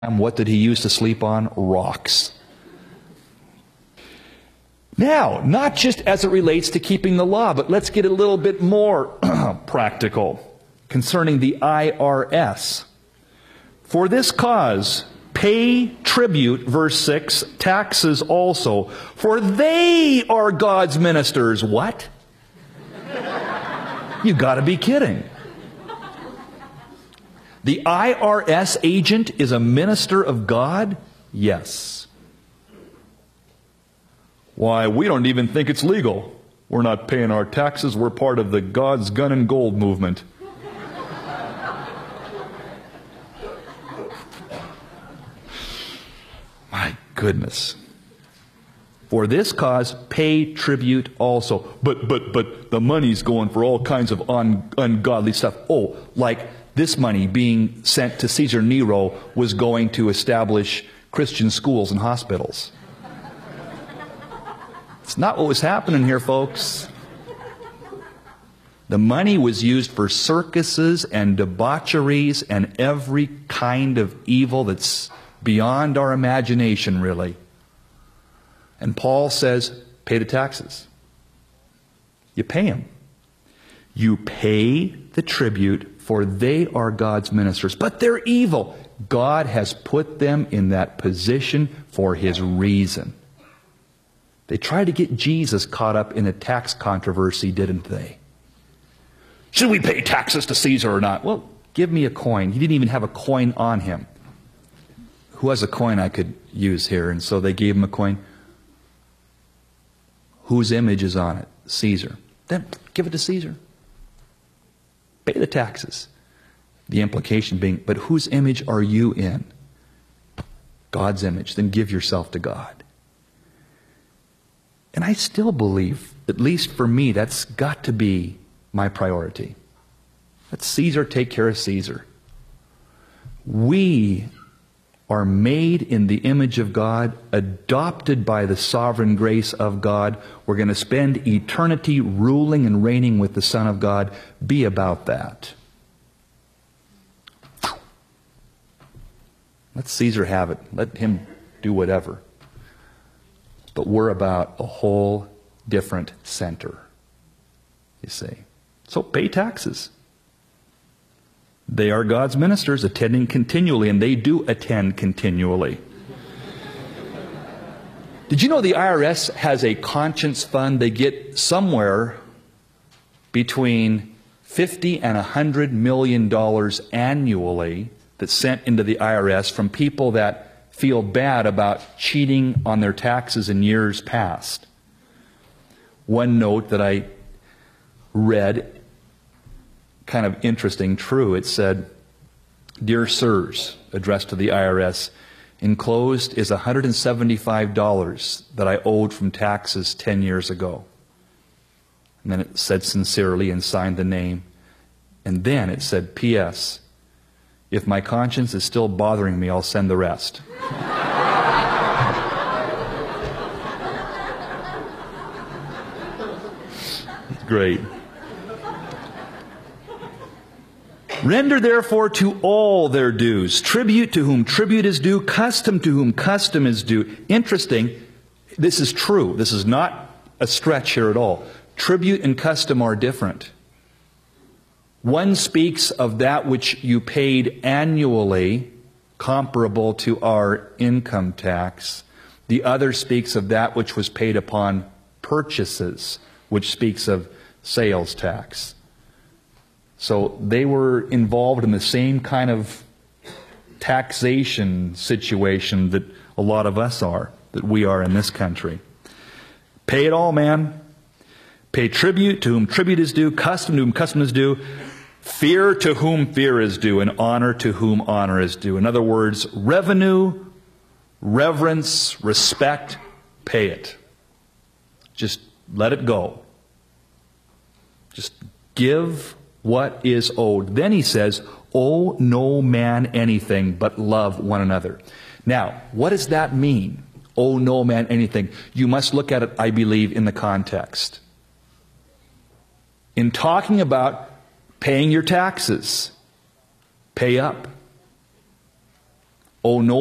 What did he use to sleep on? Rocks. Now, not just as it relates to keeping the law, but let's get a little bit more practical concerning the IRS. For this cause, pay tribute, verse 6, taxes also, for they are God's ministers. What? You gotta be kidding. The IRS agent is a minister of God? Yes. Why, we don't even think it's legal. We're not paying our taxes. We're part of the God's Gun and Gold movement. My goodness. For this cause, pay tribute also. But the money's going for all kinds of ungodly stuff. Oh, like this money being sent to Caesar Nero was going to establish Christian schools and hospitals. It's not what was happening here, folks. The money was used for circuses and debaucheries and every kind of evil that's beyond our imagination, really. And Paul says, pay the taxes. You pay them. You pay the tribute, for they are God's ministers. But they're evil. God has put them in that position for His reason. They tried to get Jesus caught up in a tax controversy, didn't they? Should we pay taxes to Caesar or not? Well, give me a coin. He didn't even have a coin on him. Who has a coin I could use here? And so they gave him a coin. Whose image is on it? Caesar. Then give it to Caesar. Pay the taxes. The implication being, but whose image are you in? God's image. Then give yourself to God. And I still believe, at least for me, that's got to be my priority. Let Caesar take care of Caesar. We are made in the image of God, adopted by the sovereign grace of God. We're going to spend eternity ruling and reigning with the Son of God. Be about that. Let Caesar have it. Let him do whatever. But we're about a whole different center, you see. So pay taxes. They are God's ministers, attending continually, and they do attend continually. Did you know the IRS has a conscience fund? They get somewhere between $50 and $100 million annually that's sent into the IRS from people that feel bad about cheating on their taxes in years past. One note that I read, kind of interesting, true, it said, "Dear Sirs," addressed to the IRS, "enclosed is $175 that I owed from taxes 10 years ago." And then it said sincerely and signed the name. And then it said, "P.S. If my conscience is still bothering me, I'll send the rest." Great. "Render therefore to all their dues, tribute to whom tribute is due, custom to whom custom is due." Interesting, this is true. This is not a stretch here at all. Tribute and custom are different. One speaks of that which you paid annually, comparable to our income tax. The other speaks of that which was paid upon purchases, which speaks of sales tax. So they were involved in the same kind of taxation situation that a lot of us are, that we are in this country. Pay it all, man. Pay tribute to whom tribute is due, custom to whom custom is due, fear to whom fear is due, and honor to whom honor is due. In other words, revenue, reverence, respect, pay it. Just let it go. Just give what is owed. Then he says, "Owe no man anything, but love one another." Now, what does that mean? Owe no man anything. You must look at it, I believe, in the context. In talking about paying your taxes, pay up. owe no